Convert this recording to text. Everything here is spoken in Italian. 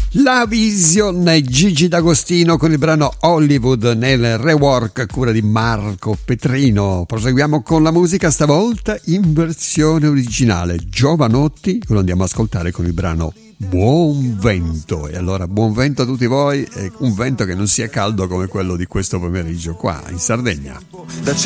La Vision, Gigi D'Agostino con il brano Hollywood nel rework a cura di Marco Petrino. Proseguiamo con la musica, stavolta in versione originale. Giovanotti lo andiamo a ascoltare con il brano Buon Vento. E allora buon vento a tutti voi, e un vento che non sia caldo come quello di questo pomeriggio qua in Sardegna.